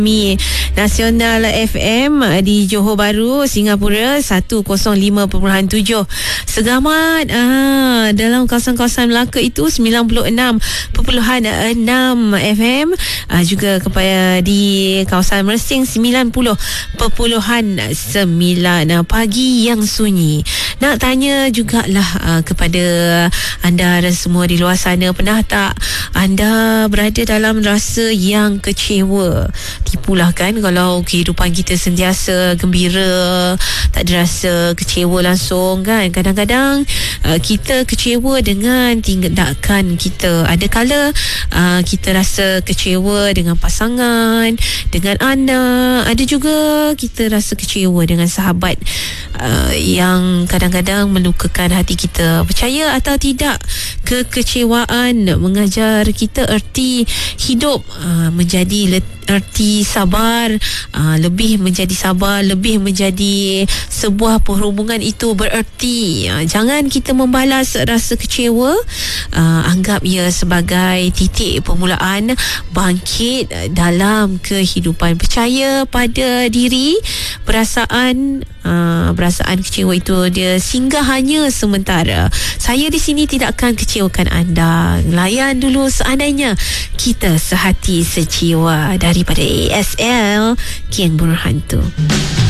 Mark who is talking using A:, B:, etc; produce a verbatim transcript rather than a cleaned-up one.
A: Mi Nasional F M di Johor Bahru, Singapura seratus lima perpuluhan tujuh. Segamat ah, dalam kawasan-kawasan Melaka itu sembilan puluh enam perpuluhan enam F M, ah, juga kepada di kawasan Mersing sembilan puluh perpuluhan sembilan. Pagi yang sunyi. Nak tanya jugalah ah, kepada anda dan semua di luar sana, pernah tak anda berada dalam rasa yang kecewa? Tipulah kan kalau kehidupan kita sentiasa gembira, tak ada rasa kecewa langsung kan. Kadang-kadang uh, kita kecewa dengan tindakan kita. Ada kala uh, kita rasa kecewa dengan pasangan, dengan anak. Ada juga kita rasa kecewa dengan sahabat uh, yang kadang-kadang melukakan hati kita. Percaya atau tidak, kekecewaan mengajar kita erti hidup, uh, menjadi let- erti sabar, uh, lebih menjadi sabar, lebih menjadi sebuah perhubungan itu bererti. Uh, jangan kita membalas rasa kecewa, uh, anggap ia sebagai titik permulaan bangkit dalam kehidupan. Percaya pada diri. Perasaan uh, perasaan kecewa itu dia singgah hanya sementara. Saya di sini tidak akan kecewakan anda. Layan dulu seandainya kita sehati sejiwa. Daripada A S L, Kian Burhantu.